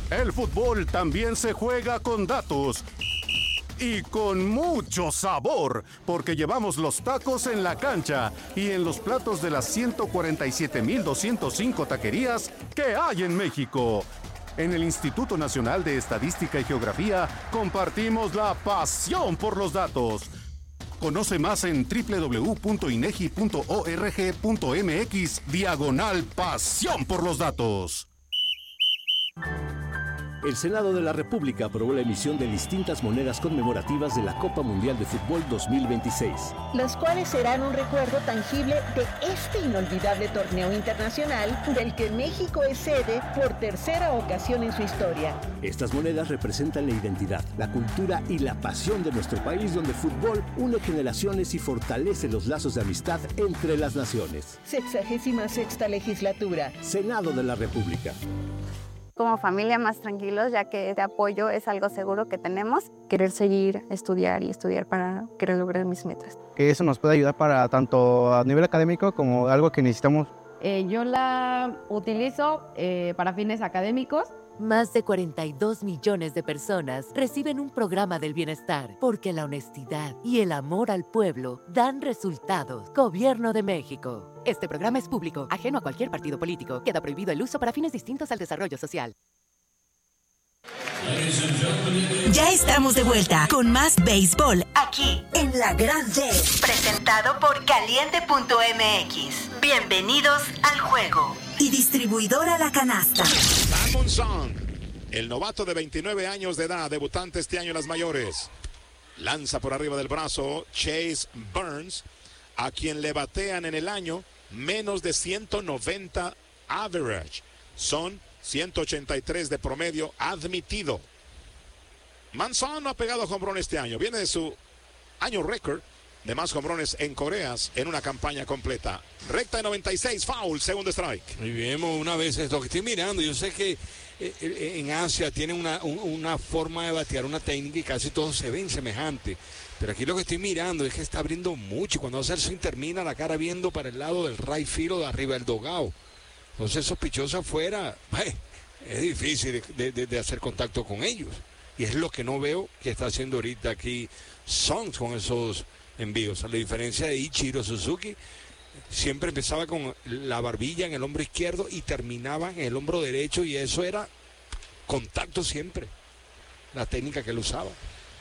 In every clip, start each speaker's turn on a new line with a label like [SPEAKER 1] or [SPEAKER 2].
[SPEAKER 1] El fútbol también se juega con datos y con mucho sabor, porque llevamos los tacos en la cancha y en los platos de las 147,205 taquerías que hay en México. En el Instituto Nacional de Estadística y Geografía compartimos la pasión por los datos. Conoce más en www.inegi.org.mx/pasión por los datos.
[SPEAKER 2] El Senado de la República aprobó la emisión de distintas monedas conmemorativas de la Copa Mundial de Fútbol 2026.
[SPEAKER 3] Las cuales serán un recuerdo tangible de este inolvidable torneo internacional del que México es sede por tercera ocasión en su historia.
[SPEAKER 2] Estas monedas representan la identidad, la cultura y la pasión de nuestro país, donde el fútbol une generaciones y fortalece los lazos de amistad entre las naciones.
[SPEAKER 3] 66ª legislatura.
[SPEAKER 2] Senado de la República.
[SPEAKER 4] Como familia más tranquilos, ya que este apoyo es algo seguro que tenemos.
[SPEAKER 5] Querer seguir, estudiar para querer lograr mis metas.
[SPEAKER 6] Que eso nos puede ayudar para tanto a nivel académico como algo que necesitamos.
[SPEAKER 7] Yo la utilizo para fines académicos.
[SPEAKER 8] Más de 42 millones de personas reciben un programa del bienestar porque la honestidad y el amor al pueblo dan resultados. Gobierno de México. Este programa es público, ajeno a cualquier partido político. Queda prohibido el uso para fines distintos al desarrollo social.
[SPEAKER 9] Ya estamos de vuelta con más béisbol aquí en La Gran D, presentado por Caliente.mx. Bienvenidos al juego. Y distribuidora La Canasta.
[SPEAKER 10] Damon Song, el novato de 29 años de edad, debutante este año en las mayores. Lanza por arriba del brazo Chase Burns, a quien le batean en el año menos de 190 average. Son 183 de promedio admitido. Manson no ha pegado jonrón este año. Viene de su año récord de más jonrones en Coreas en una campaña completa. Recta de 96, foul, segundo strike.
[SPEAKER 11] Y vemos una vez esto que estoy mirando. Yo sé que en Asia tienen una forma de batear, una técnica, y casi todos se ven semejantes. Pero aquí lo que estoy mirando es que está abriendo mucho. Y cuando hace el swing termina la cara viendo para el lado del right field o de arriba del dogao. Entonces esos pichos afuera, es difícil de hacer contacto con ellos. Y es lo que no veo que está haciendo ahorita aquí Songs con esos envíos. A la diferencia de Ichiro Suzuki, siempre empezaba con la barbilla en el hombro izquierdo y terminaba en el hombro derecho, y eso era contacto siempre, la técnica que él usaba.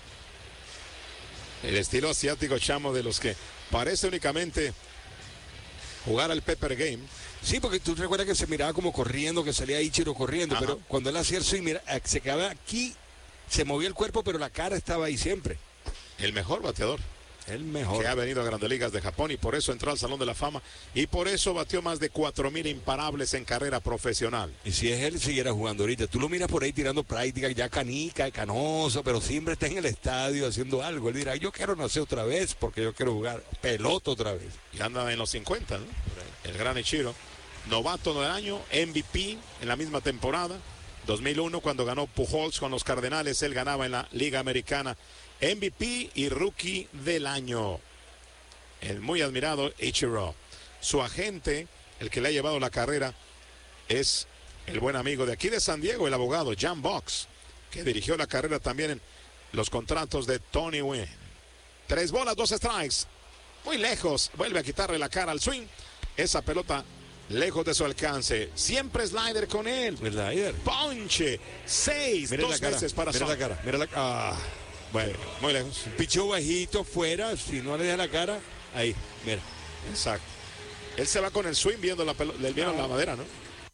[SPEAKER 10] El estilo asiático, chamo, de los que parece únicamente jugar al Pepper Game.
[SPEAKER 11] Sí, porque tú recuerdas que se miraba como corriendo, que salía Ichiro corriendo. Ajá. Pero cuando él hacía el swing, mira, se quedaba aquí, se movía el cuerpo, pero la cara estaba ahí siempre.
[SPEAKER 10] El mejor bateador.
[SPEAKER 11] El mejor.
[SPEAKER 10] Que ha venido a Grandes Ligas de Japón, y por eso entró al Salón de la Fama, y por eso batió más de 4,000 imparables en carrera profesional.
[SPEAKER 11] Y si es él, siguiera jugando ahorita. Tú lo miras por ahí tirando práctica, ya canica, canoso, pero siempre está en el estadio haciendo algo. Él dirá, yo quiero nacer otra vez porque yo quiero jugar pelota otra vez.
[SPEAKER 10] Y anda en los 50, ¿no? El gran Ichiro. Novato del año, MVP en la misma temporada. 2001, cuando ganó Pujols con los Cardenales, él ganaba en la Liga Americana. MVP y Rookie del año. El muy admirado Ichiro. Su agente, el que le ha llevado la carrera, es el buen amigo de aquí de San Diego, el abogado Jan Box, que dirigió la carrera también en los contratos de Tony Gwynn. 3 bolas, 2 strikes. Muy lejos. Vuelve a quitarle la cara al swing. Esa pelota lejos de su alcance. Siempre slider con él.
[SPEAKER 11] Slider.
[SPEAKER 10] Ponche. 6.
[SPEAKER 11] Mira
[SPEAKER 10] 2 veces para
[SPEAKER 11] Mira
[SPEAKER 10] Son.
[SPEAKER 11] la cara. Mira la cara.
[SPEAKER 10] Bueno, muy lejos.
[SPEAKER 11] Pichó bajito fuera, si no le deja la cara, ahí, mira.
[SPEAKER 10] Exacto. Él se va con el swing viendo la madera, ¿no?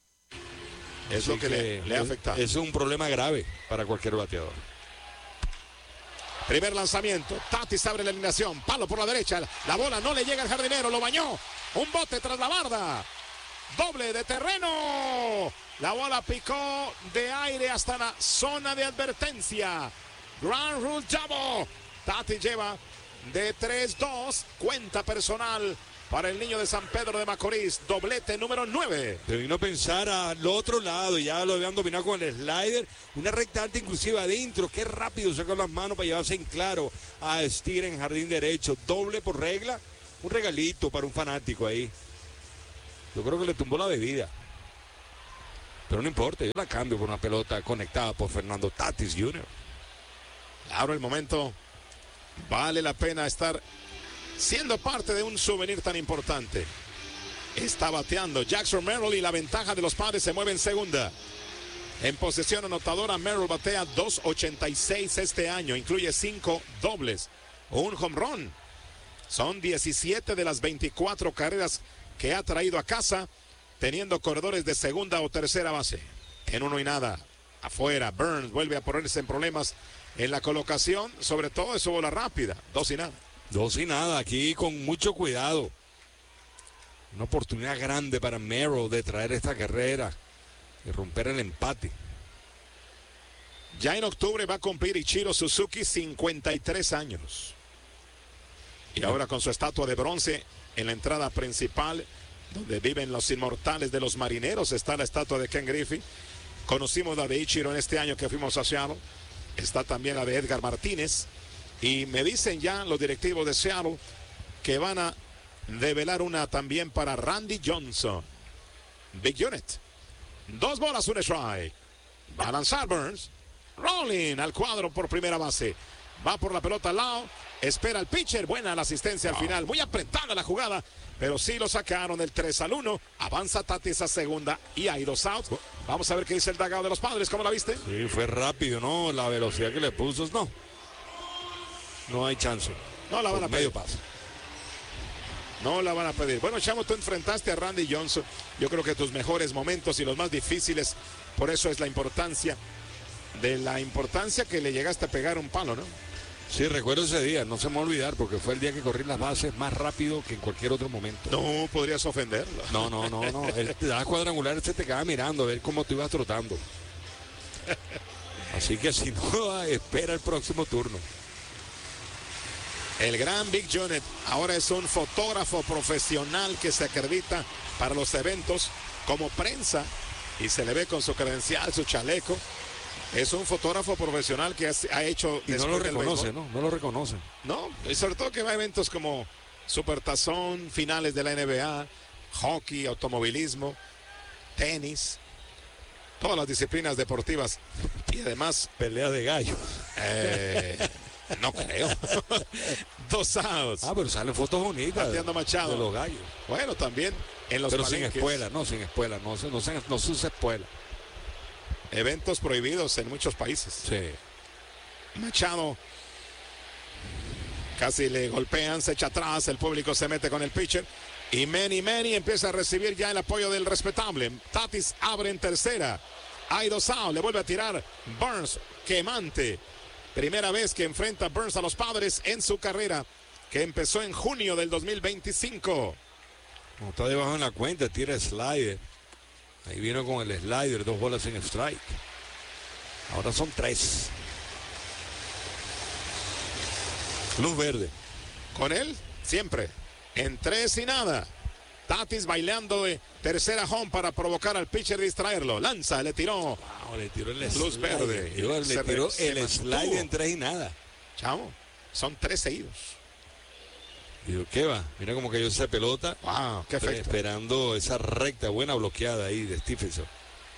[SPEAKER 10] Es
[SPEAKER 11] así
[SPEAKER 10] lo que le ha afectado.
[SPEAKER 11] Es un problema grave para cualquier bateador.
[SPEAKER 10] Primer lanzamiento. Tatis abre la alineación. Palo por la derecha. La bola no le llega al jardinero. Lo bañó. Un bote tras la barda. Doble de terreno. La bola picó de aire hasta la zona de advertencia. Grand Rule Jabo. Tatis lleva de 3-2. Cuenta personal para el niño de San Pedro de Macorís. Doblete número 9.
[SPEAKER 11] Pero vino a pensar al otro lado. Ya lo habían dominado con el slider. Una recta alta inclusive adentro. Qué rápido sacó las manos para llevarse en claro a Steer en jardín derecho. Doble por regla. Un regalito para un fanático ahí. Yo creo que le tumbó la bebida. Pero no importa, yo la cambio por una pelota conectada por Fernando Tatis Jr.
[SPEAKER 10] Claro, el momento vale la pena estar siendo parte de un souvenir tan importante. Está bateando Jackson Merrill y la ventaja de los Padres se mueve en segunda. En posesión anotadora, Merrill batea .286 este año, incluye 5 dobles, un home run. Son 17 de las 24 carreras que ha traído a casa, teniendo corredores de segunda o tercera base. En 1-0, afuera, Burns vuelve a ponerse en problemas en la colocación, sobre todo de su bola rápida. 2-0.
[SPEAKER 11] 2-0, aquí con mucho cuidado. Una oportunidad grande para Merrill de traer esta carrera y romper el empate.
[SPEAKER 10] Ya en octubre va a cumplir Ichiro Suzuki 53 años. Y ahora con su estatua de bronce en la entrada principal, donde viven los inmortales de los Marineros, está la estatua de Ken Griffey. Conocimos la de Ichiro en este año que fuimos a Seattle. Está también la de Edgar Martínez. Y me dicen ya los directivos de Seattle que van a develar una también para Randy Johnson. Big Unit. 2 bolas, 1 strike. Va a lanzar Burns. Rolling al cuadro por primera base. Va por la pelota al lado. Espera el pitcher. Buena la asistencia al final. Muy apretada la jugada. Pero sí lo sacaron del 3-1. Avanza Tatis a segunda y hay 2 outs. Vamos a ver qué dice el dugout de los Padres. ¿Cómo la viste?
[SPEAKER 11] Sí, fue rápido, ¿no? La velocidad que le puso, no. No hay chance.
[SPEAKER 10] No la van a pedir.
[SPEAKER 11] Medio paso.
[SPEAKER 10] No la van a pedir. Bueno, Chamo, tú enfrentaste a Randy Johnson. Yo creo que tus mejores momentos y los más difíciles. Por eso es la importancia que le llegaste a pegar un palo, ¿no?
[SPEAKER 11] Sí, recuerdo ese día, no se me va a olvidar, porque fue el día que corrí las bases más rápido que en cualquier otro momento.
[SPEAKER 10] No podrías ofenderlo.
[SPEAKER 11] No. Él te da cuadrangular, se te queda mirando a ver cómo tú ibas trotando. Así que si no, espera el próximo turno.
[SPEAKER 10] El gran Big Unit ahora es un fotógrafo profesional que se acredita para los eventos como prensa y se le ve con su credencial, su chaleco. Es un fotógrafo profesional que ha hecho...
[SPEAKER 11] Y no lo reconoce, ¿no? No lo reconoce.
[SPEAKER 10] No, y sobre todo que va a eventos como Supertazón, finales de la NBA, hockey, automovilismo, tenis, todas las disciplinas deportivas. Y además...
[SPEAKER 11] Pelea de gallo.
[SPEAKER 10] No creo. 2 outs.
[SPEAKER 11] Pero salen fotos bonitas.
[SPEAKER 10] Bateando Machado.
[SPEAKER 11] De los gallos.
[SPEAKER 10] Bueno, también en los
[SPEAKER 11] Pero
[SPEAKER 10] palenques.
[SPEAKER 11] sin espuela, no se usa espuela.
[SPEAKER 10] Eventos prohibidos en muchos países.
[SPEAKER 11] Sí.
[SPEAKER 10] Machado casi le golpean, se echa atrás, el público se mete con el pitcher. Y Manny empieza a recibir ya el apoyo del respetable. Tatis abre en tercera. Hay 2 outs, le vuelve a tirar Burns, quemante. Primera vez que enfrenta Burns a los Padres en su carrera, que empezó en junio del 2025.
[SPEAKER 11] Como está debajo en la cuenta, tira slider. Ahí vino con el slider, 2 bolas en strike. Ahora son 3. Luz verde.
[SPEAKER 10] Con él, siempre. En 3-0. Tatis bailando de tercera home para provocar al pitcher y distraerlo. Lanza, le tiró.
[SPEAKER 11] Le tiró el
[SPEAKER 10] luz verde.
[SPEAKER 11] Le tiró el slide en 3-0.
[SPEAKER 10] Chamo, son 3 seguidos.
[SPEAKER 11] Digo, ¿qué va? Mira cómo cayó esa pelota.
[SPEAKER 10] Wow, qué efecto.
[SPEAKER 11] Esperando esa recta buena bloqueada ahí de Stephenson.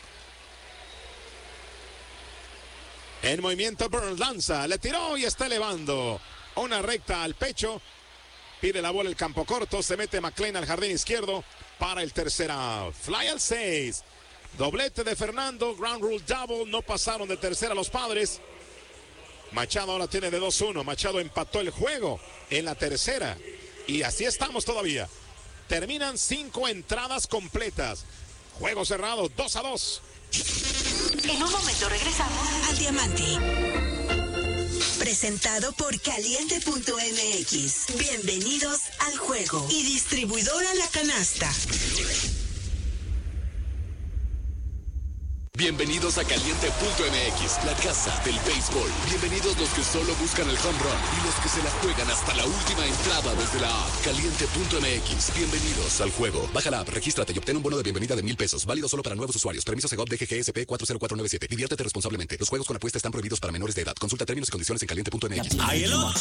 [SPEAKER 10] En movimiento Burns lanza, le tiró y está elevando. Una recta al pecho. Pide la bola el campo corto. Se mete McLean al jardín izquierdo para el tercer out. Fly al 6. Doblete de Fernando. Ground rule double. No pasaron de tercera los Padres. Machado ahora tiene de 2-1. Machado empató el juego en la tercera. Y así estamos todavía. Terminan 5 entradas completas. Juego cerrado, 2-2.
[SPEAKER 9] En un momento regresamos al Diamante. Presentado por Caliente.mx. Bienvenidos al juego. Y distribuidora La Canasta.
[SPEAKER 12] Bienvenidos a Caliente.mx, la casa del béisbol. Bienvenidos los que solo buscan el home run y los que se la juegan hasta la última entrada desde la app. Caliente.mx, bienvenidos al juego. Baja la app, regístrate y obtén un bono de bienvenida de $1,000. Válido solo para nuevos usuarios. Permiso Segov DGGSP 40497. Diviértete responsablemente. Los juegos con apuesta están prohibidos para menores de edad. Consulta términos y condiciones en Caliente.mx.